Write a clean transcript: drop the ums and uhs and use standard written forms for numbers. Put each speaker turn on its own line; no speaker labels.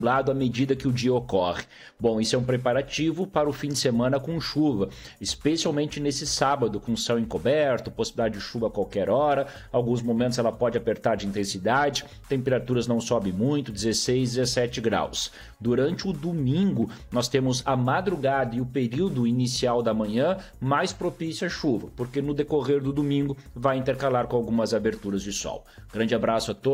à medida que o dia ocorre. Bom, isso é um preparativo para o fim de semana com chuva, especialmente nesse sábado, com céu encoberto, possibilidade de chuva a qualquer hora, alguns momentos ela pode apertar de intensidade, temperaturas não sobem muito, 16, 17 graus. Durante o domingo, nós temos a madrugada e o período inicial da manhã mais propício à chuva, porque no decorrer do domingo vai intercalar com algumas aberturas de sol. Grande abraço a todos.